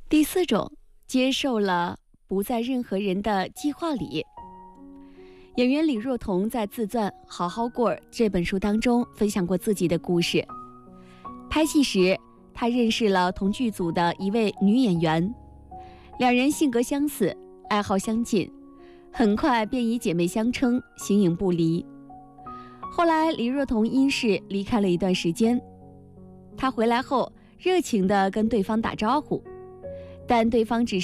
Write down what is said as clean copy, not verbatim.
第四种，接受了不在任何人的计划里。演员李若彤在自传《好好过》这本书当中分享过自己的故事。拍戏时，她认识了同剧组的一位女演员，两人性格相似，爱好相近，很快便以姐妹相称，形影不离。后来李若彤因事离开了一段时间，她回来后热情地跟对方打招呼，但对方只是